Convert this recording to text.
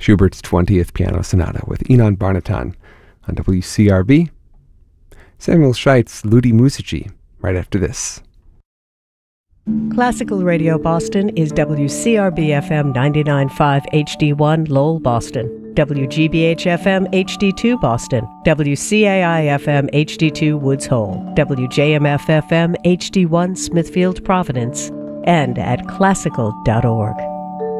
Schubert's 20th Piano Sonata with Inon Barnatan on WCRB. Samuel Scheitz, Ludi Musici, right after this. Classical Radio Boston is WCRB-FM 99.5 HD1 Lowell, Boston, WGBH-FM HD2 Boston, WCAI-FM HD2 Woods Hole, WJMF-FM HD1 Smithfield, Providence, and at classical.org.